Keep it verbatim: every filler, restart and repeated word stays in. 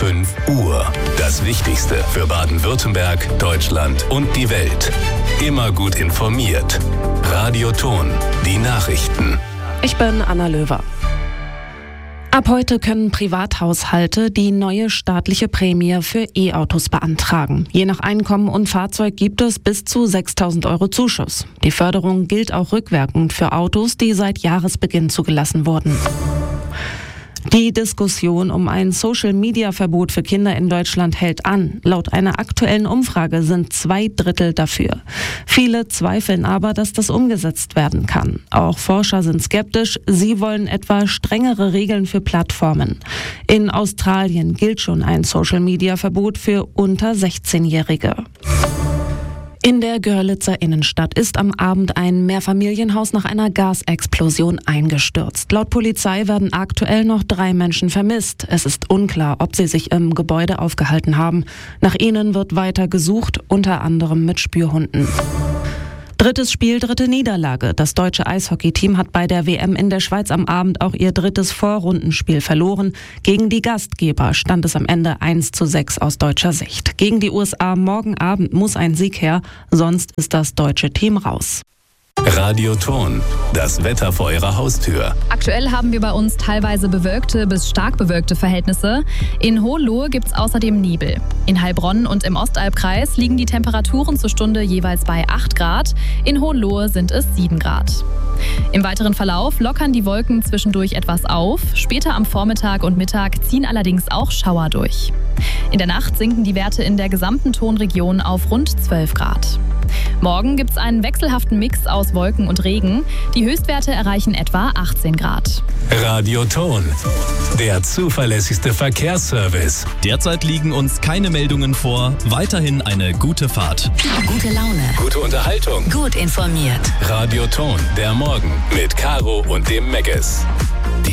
fünf Uhr. Das Wichtigste für Baden-Württemberg, Deutschland und die Welt. Immer gut informiert. Radio Ton, die Nachrichten. Ich bin Anna Löwer. Ab heute können Privathaushalte die neue staatliche Prämie für E-Autos beantragen. Je nach Einkommen und Fahrzeug gibt es bis zu sechstausend Euro Zuschuss. Die Förderung gilt auch rückwirkend für Autos, die seit Jahresbeginn zugelassen wurden. Die Diskussion um ein Social-Media-Verbot für Kinder in Deutschland hält an. Laut einer aktuellen Umfrage sind zwei Drittel dafür. Viele zweifeln aber, dass das umgesetzt werden kann. Auch Forscher sind skeptisch. Sie wollen etwa strengere Regeln für Plattformen. In Australien gilt schon ein Social-Media-Verbot für unter sechzehnjährige. In der Görlitzer Innenstadt ist am Abend ein Mehrfamilienhaus nach einer Gasexplosion eingestürzt. Laut Polizei werden aktuell noch drei Menschen vermisst. Es ist unklar, ob sie sich im Gebäude aufgehalten haben. Nach ihnen wird weiter gesucht, unter anderem mit Spürhunden. Drittes Spiel, dritte Niederlage. Das deutsche Eishockeyteam hat bei der W M in der Schweiz am Abend auch ihr drittes Vorrundenspiel verloren. Gegen die Gastgeber stand es am Ende eins zu sechs aus deutscher Sicht. Gegen die U S A morgen Abend muss ein Sieg her, sonst ist das deutsche Team raus. Radio Ton, das Wetter vor Ihrer Haustür. Aktuell haben wir bei uns teilweise bewölkte bis stark bewölkte Verhältnisse. In Hohenlohe gibt es außerdem Nebel. In Heilbronn und im Ostalbkreis liegen die Temperaturen zur Stunde jeweils bei acht Grad. In Hohenlohe sind es sieben Grad. Im weiteren Verlauf lockern die Wolken zwischendurch etwas auf. Später am Vormittag und Mittag ziehen allerdings auch Schauer durch. In der Nacht sinken die Werte in der gesamten Tonregion auf rund zwölf Grad. Morgen gibt es einen wechselhaften Mix aus Wolken und Regen. Die Höchstwerte erreichen etwa achtzehn Grad. Radio Ton, der zuverlässigste Verkehrsservice. Derzeit liegen uns keine Meldungen vor. Weiterhin eine gute Fahrt. Gute Laune. Gute Unterhaltung. Gut informiert. Radio Ton, der Morgen mit Caro und dem Megges.